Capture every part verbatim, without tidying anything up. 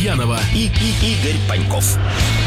Гурьянова и, и Игорь Паньков.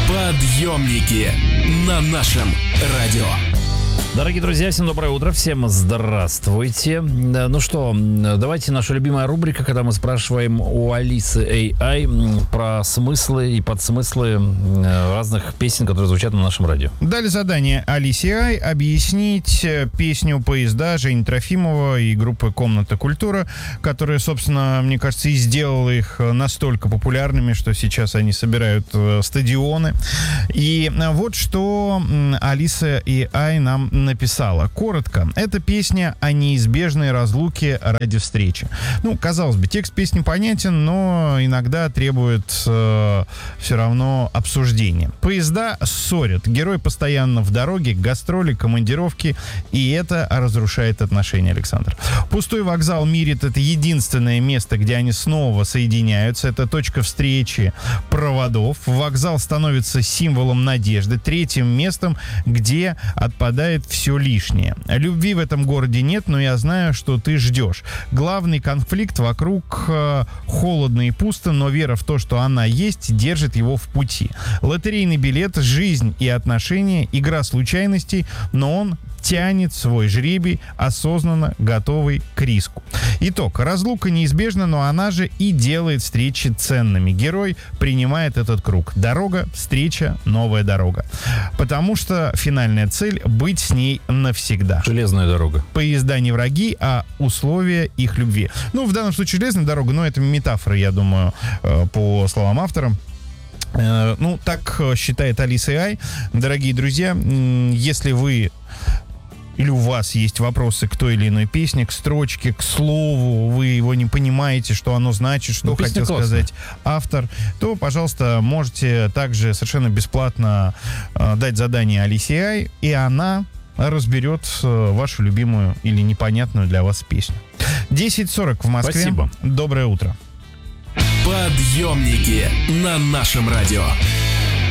Подъемники на нашем радио. Дорогие друзья, всем доброе утро, всем здравствуйте. Ну что, давайте наша любимая рубрика, когда мы спрашиваем у Алисы эй ай про смыслы и подсмыслы разных песен, которые звучат на нашем радио. Дали задание Алисе эй ай объяснить песню «Поезда» Жени Трофимова и группы «Комната Культура», которая, собственно, мне кажется, и сделала их настолько популярными, что сейчас они собирают стадионы. И вот что Алиса эй ай нам написала. Коротко, это песня о неизбежной разлуке ради встречи. Ну, казалось бы, текст песни понятен, но иногда требует э, все равно обсуждения. Поезда ссорят. Герой постоянно в дороге, гастроли, командировки, и это разрушает отношения, Александр. Пустой вокзал мирит — это единственное место, где они снова соединяются. Это точка встречи проводов. Вокзал становится символом надежды, третьим местом, где отпадает все лишнее. Любви в этом городе нет, но я знаю, что ты ждешь. Главный конфликт вокруг э, холодно и пусто, но вера в то, что она есть, держит его в пути. Лотерейный билет, жизнь и отношения, игра случайностей, но он тянет свой жребий, осознанно готовый к риску. Итог. Разлука неизбежна, но она же и делает встречи ценными. Герой принимает этот круг. Дорога, встреча, новая дорога. Потому что финальная цель — быть с ней навсегда. Железная дорога. Поезда не враги, а условия их любви. Ну, в данном случае железная дорога, но это метафора, я думаю, по словам автора. Ну, так считает Алиса эй ай. Дорогие друзья, если вы или у вас есть вопросы к той или иной песне, к строчке, к слову, вы его не понимаете, что оно значит, что ну, хотел сказать автор, то, пожалуйста, можете также совершенно бесплатно э, дать задание Алисе эй ай, и она разберет э, вашу любимую или непонятную для вас песню. десять сорок в Москве. Спасибо. Доброе утро. Подъемники на нашем радио.